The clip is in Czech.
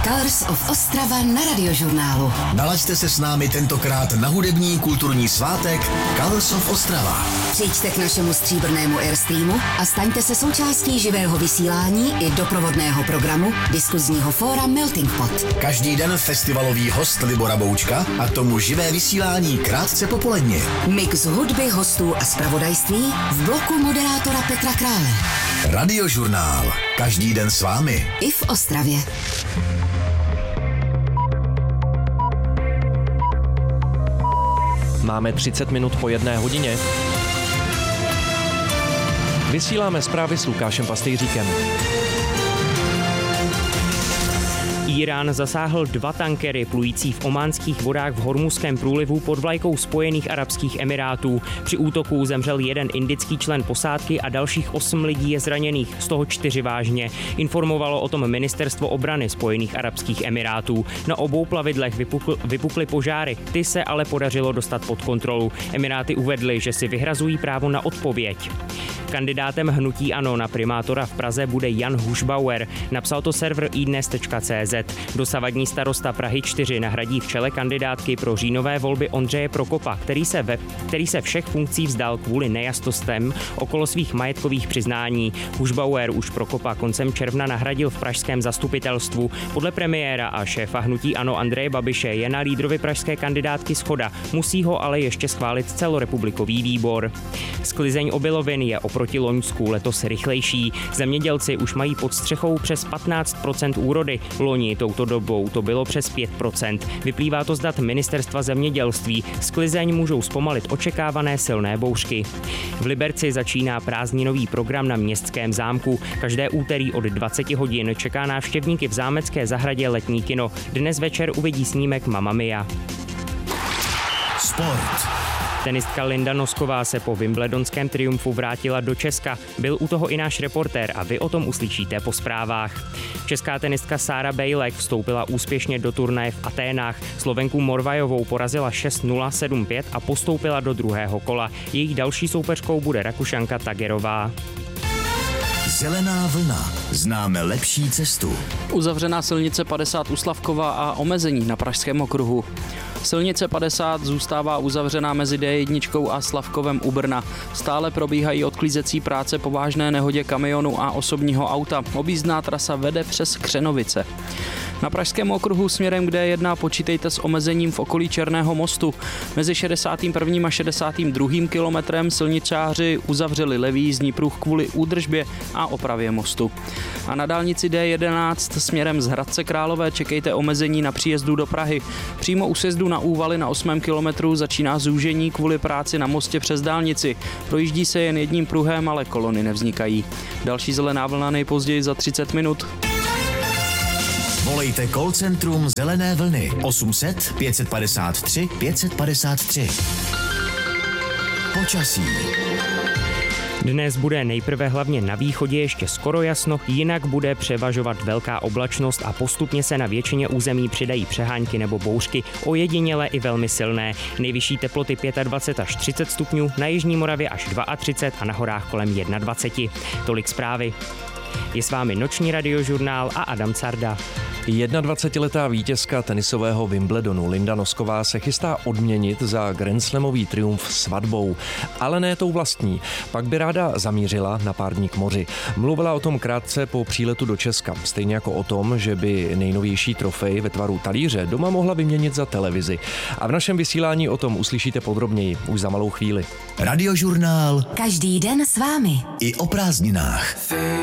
Colors of Ostrava na Radiožurnálu. Nalaďte se s námi tentokrát na hudební kulturní svátek Colors of Ostrava. Přijďte k našemu stříbrnému Airstreamu a staňte se součástí živého vysílání i doprovodného programu diskuzního fóra Melting Pot. Každý den festivalový host Libora Boučka a k tomu živé vysílání krátce popoledně. Mix hudby, hostů a zpravodajství v bloku moderátora Petra Krále. Radiožurnál. Každý den s vámi. I v Ostravě. Máme 30 minut po 1 hodině. Vysíláme zprávy s Lukášem Pastejříkem. Írán zasáhl 2 tankery plující v ománských vodách v Hormuzském průlivu pod vlajkou Spojených arabských emirátů. Při útoku zemřel 1 indický člen posádky a dalších 8 lidí je zraněných, z toho 4 vážně. Informovalo o tom ministerstvo obrany Spojených arabských emirátů. Na obou plavidlech vypukly požáry, ty se ale podařilo dostat pod kontrolu. Emiráty uvedly, že si vyhrazují právo na odpověď. Kandidátem hnutí ANO na primátora v Praze bude Jan Hušbauer, napsal to server iDnes.cz. Dosavadní starosta Prahy 4 nahradí v čele kandidátky pro říjnové volby Ondřeje Prokopa, který se všech funkcí vzdal kvůli nejasnostem okolo svých majetkových přiznání. Hušbauer už Prokopa koncem června nahradil v pražském zastupitelstvu. Podle premiéra a šéfa hnutí ANO Andreje Babiše je na lídrovi pražské kandidátky shoda, musí ho ale ještě schválit celorepublikový výbor. Sklizeň obilovin je oproti loňsku letos rychlejší. Zemědělci už mají pod střechou přes 15% úrody. Loni touto dobou to bylo přes 5%. Vyplývá to z dat ministerstva zemědělství. Sklizeň můžou zpomalit očekávané silné bouřky. V Liberci začíná prázdninový program na Městském zámku. Každé úterý od 20 hodin čeká návštěvníky v zámecké zahradě letní kino. Dnes večer uvidí snímek Mamma Mia. Sport. Tenistka Linda Nosková se po wimbledonském triumfu vrátila do Česka. Byl u toho i náš reportér a vy o tom uslyšíte po zprávách. Česká tenistka Sára Bejlek vstoupila úspěšně do turnaje v Aténách. Slovenku Morvajovou porazila 6-0, 7-5 a postoupila do druhého kola. Jejich další soupeřkou bude Rakušanka Tagerová. Zelená vlna. Známe lepší cestu. Uzavřená silnice 50 u Slavkova a omezení na Pražském okruhu. Silnice 50 zůstává uzavřená mezi D1 a Slavkovem u Brna. Stále probíhají odklízecí práce po vážné nehodě kamionu a osobního auta. Objízdná trasa vede přes Křenovice. Na Pražském okruhu směrem k D1 počítejte s omezením v okolí Černého mostu. Mezi 61. a 62. kilometrem silničáři uzavřeli levý jízdní pruh kvůli údržbě a opravě mostu. A na dálnici D11 směrem z Hradce Králové čekejte omezení na příjezdu do Prahy. Přímo u sjezdu na Úvaly na 8. kilometru začíná zúžení kvůli práci na mostě přes dálnici. Projíždí se jen jedním pruhem, ale kolony nevznikají. Další zelená vlna nejpozději za 30 minut. Volejte call centrum Zelené vlny 800 553 553. Počasí. Dnes bude nejprve hlavně na východě ještě skoro jasno, jinak bude převažovat velká oblačnost a postupně se na většině území přidají přehánky nebo bouřky, ojediněle i velmi silné. Nejvyšší teploty 25 až 30 stupňů, na jižní Moravě až 32 a na horách kolem 21. Tolik zprávy. Je s vámi noční radiožurnál a Adam Carda. 21letá vítězka tenisového Wimbledonu Linda Nosková se chystá odměnit za grandslamový triumf svatbou. Ale ne tou vlastní. Pak by ráda zamířila na pár dní k moři. Mluvila o tom krátce po příletu do Česka. Stejně jako o tom, že by nejnovější trofej ve tvaru talíře doma mohla vyměnit za televizi. A v našem vysílání o tom uslyšíte podrobněji už za malou chvíli. Radiožurnál. Každý den s vámi. I o prázdninách.